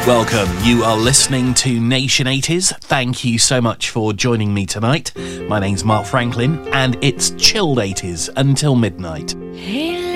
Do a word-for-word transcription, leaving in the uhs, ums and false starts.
Welcome. You are listening to Nation eighties. Thank you so much for joining me tonight. My name's Mark Franklin, and it's chilled eighties until midnight. Hey.